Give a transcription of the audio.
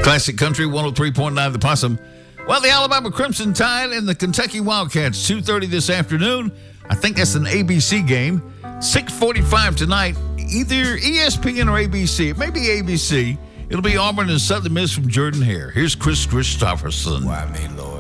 Classic Country 103.9 The Possum. Well, the Alabama Crimson Tide and the Kentucky Wildcats, 2:30 this afternoon. I think that's an ABC game. 6:45 tonight, either ESPN or ABC. It may be ABC. It'll be Auburn and Southern Miss from Jordan Hare. Here's Chris Christopherson. Why me, Lord?